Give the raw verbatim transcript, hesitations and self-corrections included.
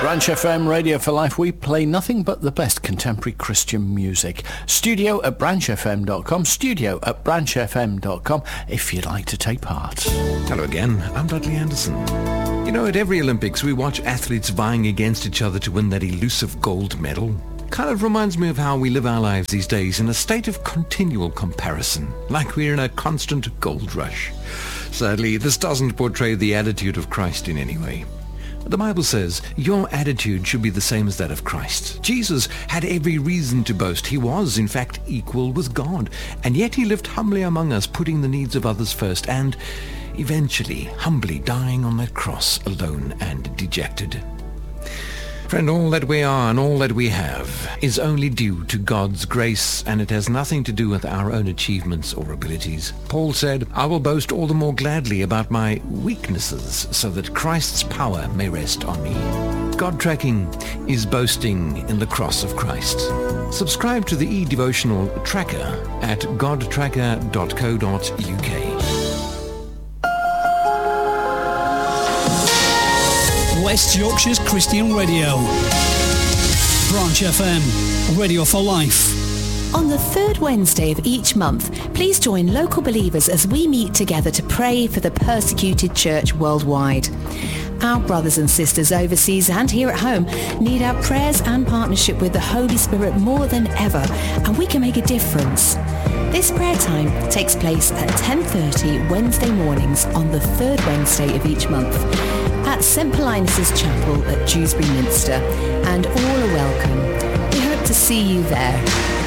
Branch F M, Radio for Life. We play nothing but the best contemporary Christian music. Studio at branch f m dot com, studio at branch f m dot com, if you'd like to take part. Hello again, I'm Dudley Anderson. You know, at every Olympics we watch athletes vying against each other to win that elusive gold medal. Kind of reminds me of how we live our lives these days, in a state of continual comparison, like we're in a constant gold rush. Sadly, this doesn't portray the attitude of Christ in any way. The Bible says your attitude should be the same as that of Christ. Jesus had every reason to boast. He was, in fact, equal with God, and yet he lived humbly among us, putting the needs of others first, and eventually humbly dying on that cross alone and dejected. Friend, all that we are and all that we have is only due to God's grace, and it has nothing to do with our own achievements or abilities. Paul said, I will boast all the more gladly about my weaknesses, so that Christ's power may rest on me. God tracking is boasting in the cross of Christ. Subscribe to the e-devotional Tracker at god tracker dot co dot u k. West Yorkshire's Christian Radio. Branch F M, Radio for Life. On the third Wednesday of each month, please join local believers as we meet together to pray for the persecuted church worldwide. Our brothers and sisters overseas and here at home need our prayers and partnership with the Holy Spirit more than ever, and we can make a difference. This prayer time takes place at ten thirty Wednesday mornings on the third Wednesday of each month at Saint Paulinus' Chapel at Dewsbury Minster, and all are welcome. We hope to see you there.